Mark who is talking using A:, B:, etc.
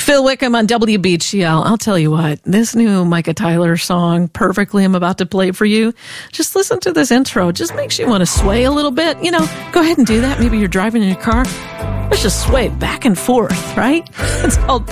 A: Phil Wickham on WBGL. I'll tell you what, this new Micah Tyler song, Perfectly, I'm about to play for you. Just listen to this intro. It just makes you want to sway a little bit. You know, go ahead and do that. Maybe you're driving in your car. Let's just sway back and forth, right? It's called